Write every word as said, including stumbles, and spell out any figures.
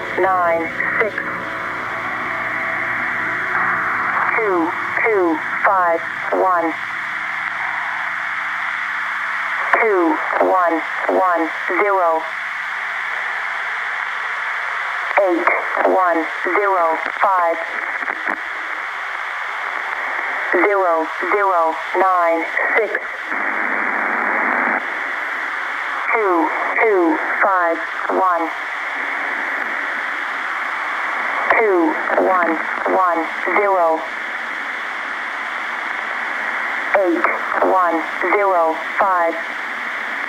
nine six two two five one two one one zero eight one zero five zero zero nine six two two five one two one one zero eight one zero five